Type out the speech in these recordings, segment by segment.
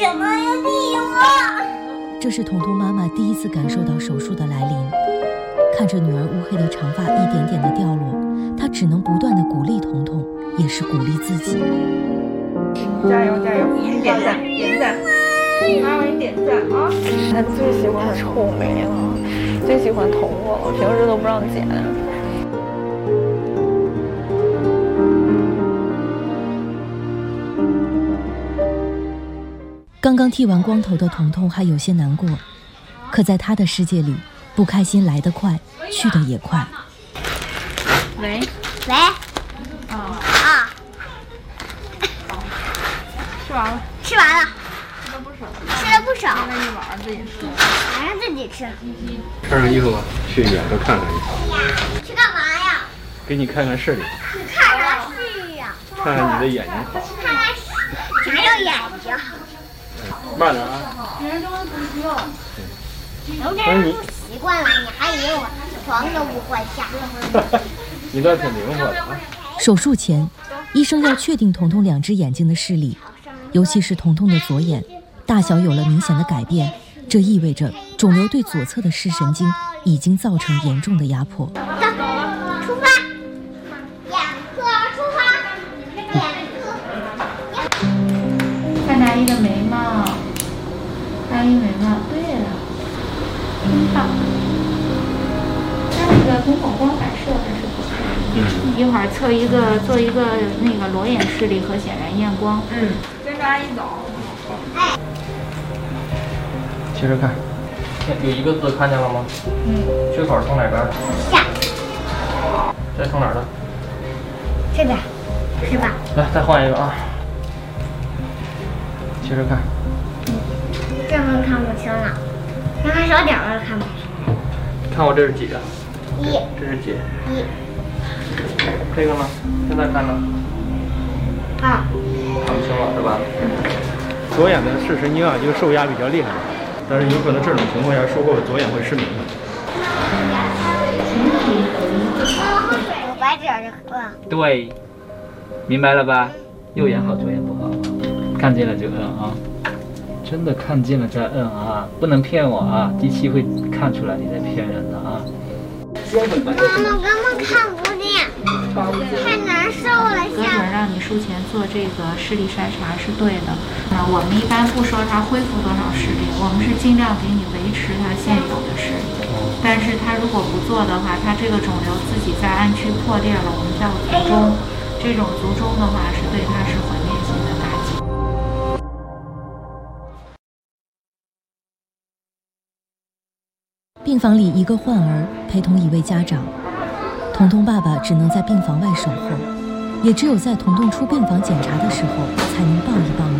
什么要理我？ 这是彤彤妈妈第一次感受到手术的来临，看着女儿乌黑的长发一点点的掉落，她只能不断的鼓励彤彤，也是鼓励自己。 加油加油！给你点赞点赞，妈给你点赞啊！他最喜欢臭美了，最喜欢头发了，平时都不让剪。 刚刚剃完光头的彤彤还有些难过，可在她的世界里，不开心来得快，去得也快。 喂喂，啊， 吃完了， 吃完了， 吃了不少， 吃了不少， 那一晚上自己吃， 晚上自己吃。 穿上衣服吧，去眼科看看去。 去干嘛呀？ 给你看看视力， 看啥视呀？ 看看你的眼睛好。 看看啥叫眼睛？ 慢点啊！ 有这人不习惯了，你还以为我床都不换下。 你倒挺灵活的啊！ 手术前，医生要确定彤彤两只眼睛的视力，尤其是彤彤的左眼，大小有了明显的改变，这意味着肿瘤对左侧的视神经已经造成严重的压迫。 出发，眼科出发，眼科。 看大一的眉毛，大一眉毛，对了，真棒。它那个瞳孔光反射还是不错。一会儿做一个那个裸眼视力和显然验光。跟着阿姨走。 接着看， 有一个字看见了吗？缺口从哪边？ 下， 再从哪儿的？ 这边，是吧？ 来，再换一个啊。 接着看， 这回看不清了，刚才少点了看不清。 看我这是几个？ 一， 这是几？ 一， 这个呢？现在看呢？ 二， 看不清了是吧？ 左眼的视神经啊，这个受压比较厉害，但是有可能这种情况下术后左眼会失明的。 有白纸这个。 对，明白了吧？右眼好，左眼不好，看见了就摁啊，真的看见了再摁啊，不能骗我啊，机器会看出来你在骗人的啊。 妈妈根本看不见，太难受了。 核准让你术前做这个视力筛查是对的。那我们一般不说它恢复多少视力，我们是尽量给你维持它现有的视力。但是它如果不做的话，它这个肿瘤自己在暗区破裂了，我们叫卒中。这种卒中的话是对它是毁灭性的打击。 病房里，一个患儿陪同一位家长，彤彤爸爸只能在病房外守候，也只有在彤彤出病房检查的时候，才能抱一抱你。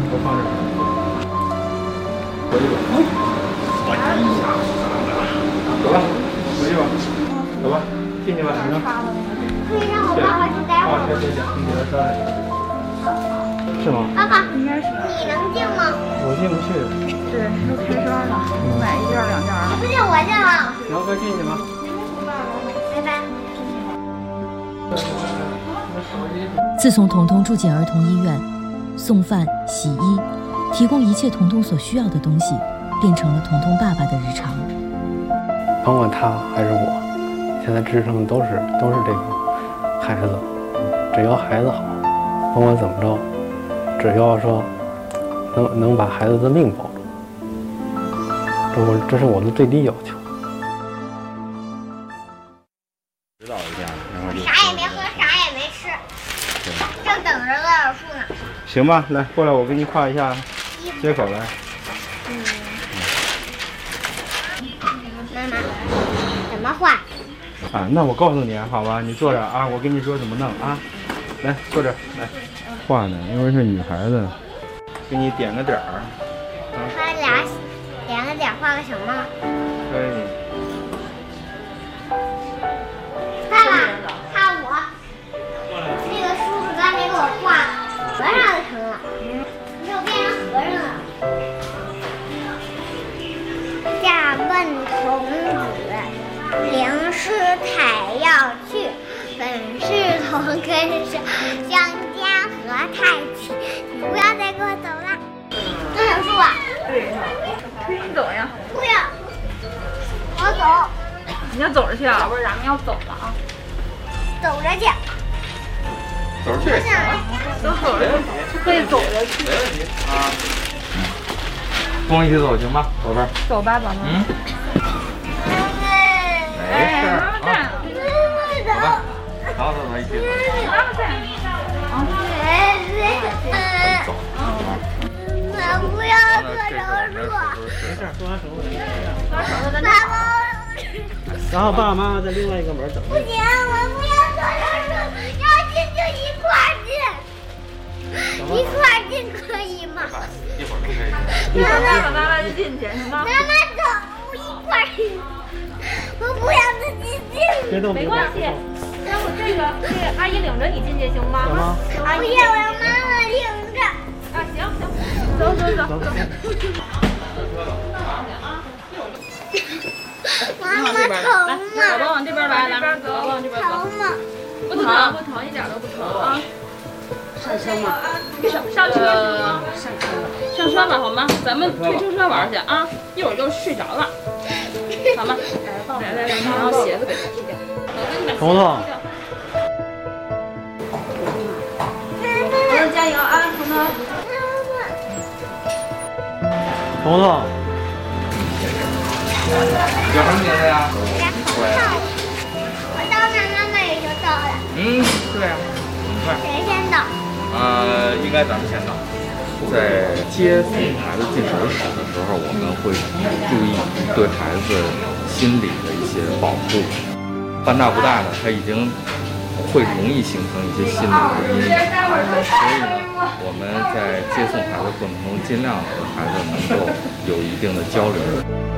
走吧，回去吧，走吧，进去吧，行。 可以让我爸爸去待会儿吗？ 行，你给他商量一下。是吗？ 爸爸，你能进吗？ 我进不去。 对，都开张了，买一件两件了。 不进我进了。 行，快进去吧。 拜拜。 自从彤彤住进儿童医院，送饭、洗衣，提供一切彤彤所需要的东西，变成了彤彤爸爸的日常。 甭管他还是我，现在支撑的都是这个孩子，只要孩子好，甭管怎么着，只要说能把孩子的命保住，这是我的最低要求。 指导一下，然后就啥也没喝，啥也没吃，正等着饿耳树呢。 行吧，来过来，我给你画一下接口来。 妈妈，怎么画？ 啊，那我告诉你好吧，你坐着啊，我跟你说怎么弄啊。来，坐这儿来。画呢，因为是女孩子，给你点个点儿。 他俩点个点，画个什么？ 可以。 爸爸，看我，那个叔叔刚才给我画和尚成了，又变成和尚了。下问童子，灵师采药去，本是同根生，相煎何太急。你不要再给我走了。这小树啊。 走。 你要走着去啊？不是，咱们要走了啊。 走着去。 走着去。 都走着去，可以走着去。 没问题啊。跟我一起走行吗，宝贝儿？ 走吧，宝贝。 没事儿啊。走吧，走，一起走。 妈妈在。 走。 我不要做手术。 没事，做完手术没事。 做完手术咱就爸爸。 然后爸爸妈妈在另外一个门等不行，我不要做手术，要进就一块儿进，一块儿进可以吗？ 一会儿就可以。 妈妈就进去，行吗？ 妈妈走，一块儿进，我不想自己进。 别动， 没关系，要不这个阿姨领着你进去行吗？ 行吗？ 不要，我让妈妈领着。 啊，行，走。 妈妈疼吗？ 宝宝往这边来，宝宝往这边走。 疼吗？ 不疼，一点都不疼啊。上车吗？上车吗？上车吧，好吗？咱们推车车玩去啊！一会儿就睡着了，好吗？来，然后鞋子给他踢掉。 彤彤， 加油啊，彤彤！ 彤彤， 叫什么名字呀？ 我到那妈妈也就到了。 对啊，很快。 谁先到？ 应该咱们先到。在接送孩子进手室的时候，我们会注意对孩子心理的一些保护。半大不大的，他已经会容易形成一些心理的阴影，所以呢，我们在接送孩子过程中，尽量和孩子能够有一定的交流。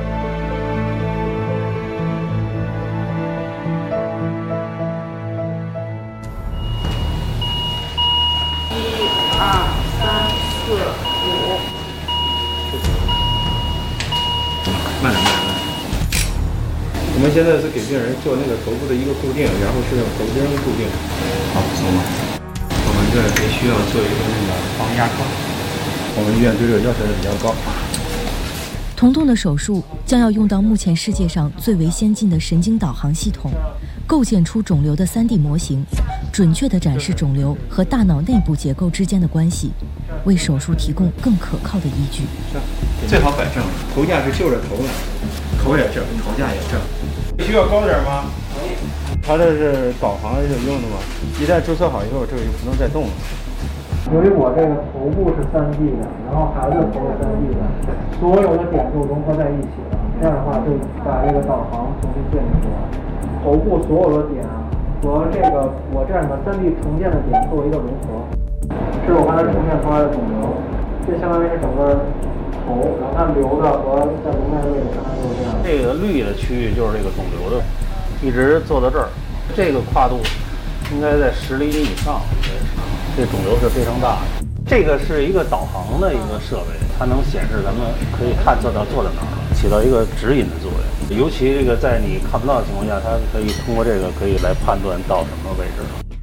慢点。我们现在是给病人做那个头部的一个固定，然后是用头针固定。好，松了。我们这还需要做一个那个防压创。我们医院对这个要求是比较高。 彤彤的手术将要用到目前世界上最为先进的神经导航系统，构建出肿瘤的3D 模型，准确地展示肿瘤和大脑内部结构之间的关系，为手术提供更可靠的依据。 最好摆正，头架是就着头的，头也正，头架也正。需要高点吗？ 它这是导航是用的吗？一旦注册好以后，这个就不能再动了。 由于我这个头部是3D 的，然后孩子头是3D 的，所有的点都融合在一起了，这样的话就把这个导航重新建立出来，头部所有的点和这个我这样的3D 重建的点做一个融合。这是我刚才重建出来的肿瘤，这相当于是整个头，然后它留的和在颅内的位置刚才就是这样。 这个绿的区域就是这个肿瘤的，一直做到这儿，这个跨度应该在10厘米以上。这肿瘤是非常大的。这个是一个导航的一个设备，它能显示咱们可以探测到坐在哪儿，起到一个指引的作用。尤其这个在你看不到的情况下，它可以通过这个可以来判断到什么位置。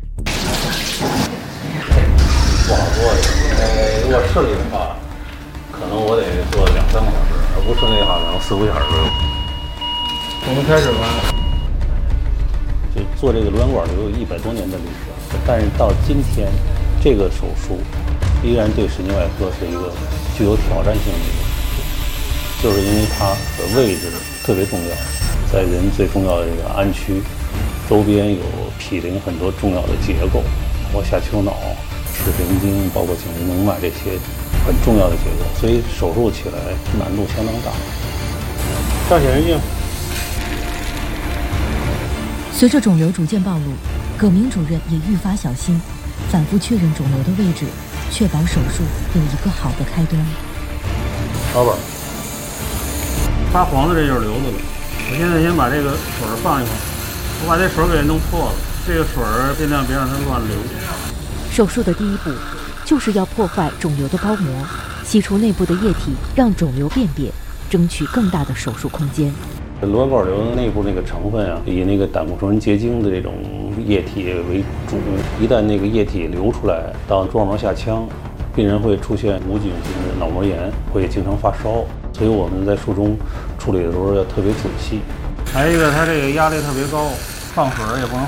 不好说的，如果顺利的话，可能我得做2-3个小时，而不顺利的话，可能4-5小时。我们开始吧。就做这个颅管管瘤有100多年的历史，但是到今天，这个手术依然对神经外科是一个具有挑战性的一个手术，就是因为它的位置特别重要，在人最重要的这个安区周边有毗邻很多重要的结构，包括下丘脑、视神经，包括颈部动脉这些很重要的结构，所以手术起来难度相当大。上显微镜。 随着肿瘤逐渐暴露，葛明主任也愈发小心，反复确认肿瘤的位置，确保手术有一个好的开端。 老板，发黄的这就是瘤子了。我现在先把这个水放一放，我把这水给弄破了，这个水尽量别让它乱流。 手术的第一步就是要破坏肿瘤的包膜，吸出内部的液体，让肿瘤辨别，争取更大的手术空间。 颅管管瘤内部那个成分啊，以那个胆固醇结晶的这种液体为主，一旦那个液体流出来到状膜下腔，病人会出现无菌性的脑膜炎，会经常发烧，所以我们在术中处理的时候要特别仔细。 还有一个，它这个压力特别高，放水也不能